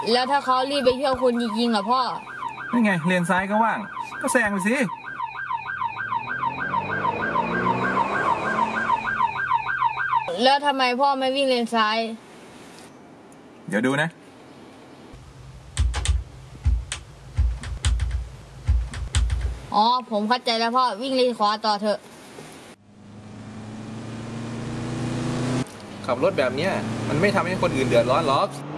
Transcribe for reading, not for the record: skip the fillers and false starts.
แล้วถ้าเขารีบไปเที่ยวคุณจริงๆล่ะพ่อนั่นไงเลนซ้ายก็ว่างก็แซงไปสิแล้วทำไมพ่อไม่วิ่งเลนซ้ายเดี๋ยวดูนะอ๋อผมเข้าใจแล้วพ่อวิ่งเลนขวาต่อเถอะขับรถแบบนี้มันไม่ทำให้คนอื่นเดือดร้อนหรอก